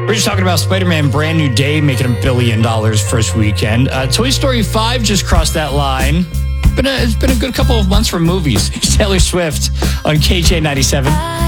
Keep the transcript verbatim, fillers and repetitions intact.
We're just talking about Spider-Man Brand New Day making a billion dollars first weekend. Uh, Toy Story five just crossed that line. Been a, it's been a good couple of months for movies. Taylor Swift on K J ninety-seven.